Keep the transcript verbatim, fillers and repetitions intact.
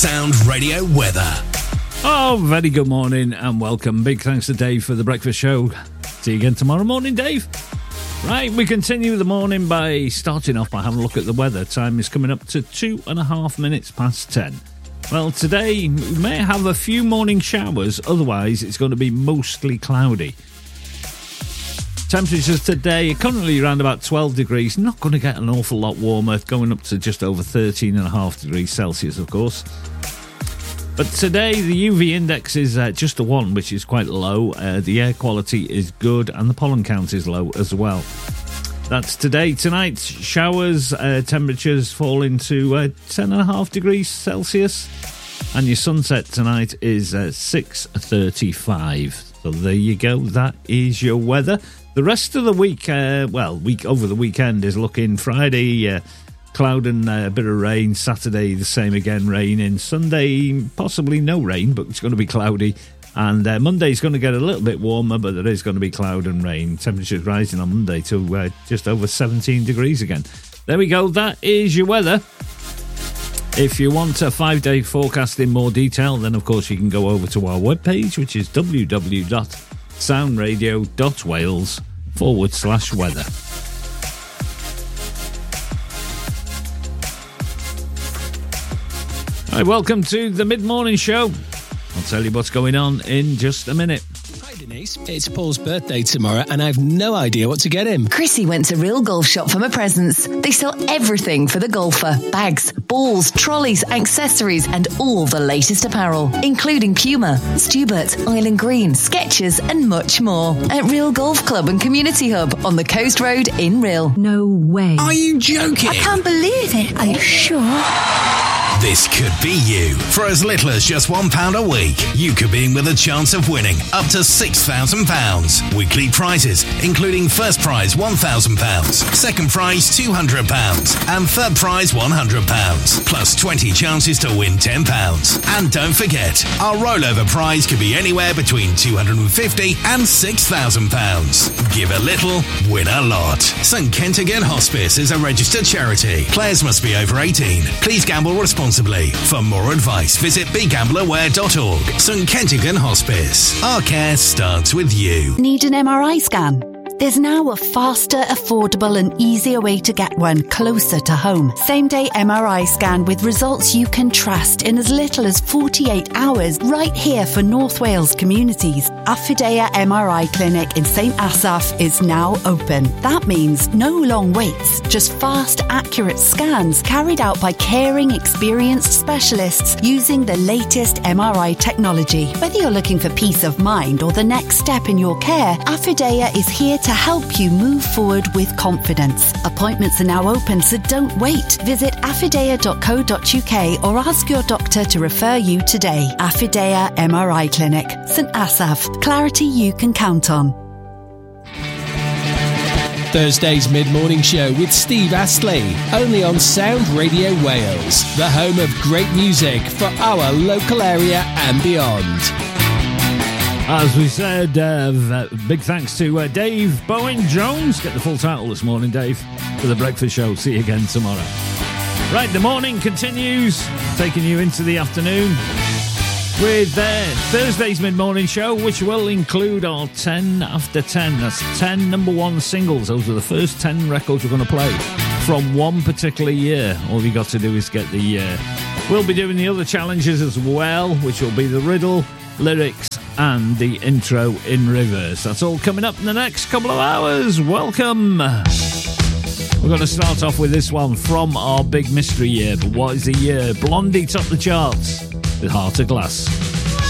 Sound Radio weather. Oh, very good morning and welcome. Big thanks to Dave for the breakfast show. See you again tomorrow morning, Dave. Right, we continue the morning by starting off by having a look at the weather. Time is coming up to two and a half minutes past ten. Well, today we may have a few morning showers, otherwise it's going to be mostly cloudy. Temperatures today are currently around about twelve degrees, not going to get an awful lot warmer, going up to just over thirteen and a half degrees Celsius, of course. But today the U V index is uh, just a one, which is quite low. Uh, the air quality is good and the pollen count is low as well. That's today. Tonight, showers, uh, temperatures fall into uh, ten and a half degrees Celsius. And your sunset tonight is uh, six thirty-five. So there you go. That is your weather. The rest of the week, uh, well, week over the weekend is looking Friday, uh, cloud and uh, a bit of rain. Saturday, the same again, raining. Sunday, possibly no rain, but it's going to be cloudy. And uh, Monday's going to get a little bit warmer, but there is going to be cloud and rain. Temperatures rising on Monday to uh, just over seventeen degrees again. There we go. That is your weather. If you want a five-day forecast in more detail, then, of course, you can go over to our webpage, which is www.soundradio.wales forward slash weather. Hi, welcome to the mid-morning show. I'll tell you what's going on in just a minute. Hi Denise, it's Paul's birthday tomorrow and I've no idea what to get him. Chrissy went to Real Golf Shop for my presents. They sell everything for the golfer. Bags, balls, trolleys, accessories and all the latest apparel, including Puma, Stubert, Island Green, Skechers and much more. At Real Golf Club and Community Hub on the Coast Road in Real. No way. Are you joking? I can't believe it. Are you sure? This could be you. For as little as just one pound a week, you could be in with a chance of winning up to six thousand pounds. Weekly prizes, including first prize one thousand pounds, second prize two hundred pounds, and third prize one hundred pounds, plus twenty chances to win ten pounds. And don't forget, our rollover prize could be anywhere between two hundred fifty and six thousand pounds. Give a little, win a lot. St Kentigern Hospice is a registered charity. Players must be over eighteen. Please gamble responsibly. For more advice, visit be gamble aware dot org. St Kentigern Hospice. Our care starts with you. Need an M R I scan? There's now a faster, affordable and easier way to get one closer to home. Same-day M R I scan with results you can trust in as little as forty-eight hours right here for North Wales communities. Affidea M R I Clinic in St Asaph is now open. That means no long waits, just fast, accurate scans carried out by caring, experienced specialists using the latest M R I technology. Whether you're looking for peace of mind or the next step in your care, Affidea is here to help you move forward with confidence. Appointments are now open, so don't wait. Visit affidea dot co dot uk or ask your doctor to refer you today. Affidea M R I Clinic, St Asaph. Clarity you can count on. Thursday's mid-morning show with Steve Astley, only on Sound Radio Wales, the home of great music for our local area and beyond. As we said, uh, big thanks to uh, Dave Bowen Jones. Get the full title this morning, Dave, for the breakfast show. See you again tomorrow. Right, the morning continues, taking you into the afternoon with uh, Thursday's mid-morning show, which will include our ten after ten. That's ten number one singles. Those are the first ten records we're going to play from one particular year. All you got to do is get the year. We'll be doing the other challenges as well, which will be the riddle, lyrics, and the intro in reverse. That's all coming up in the next couple of hours. Welcome. We're going to start off with this one from our big mystery year. But what is the year? Blondie topped the charts with Heart of Glass.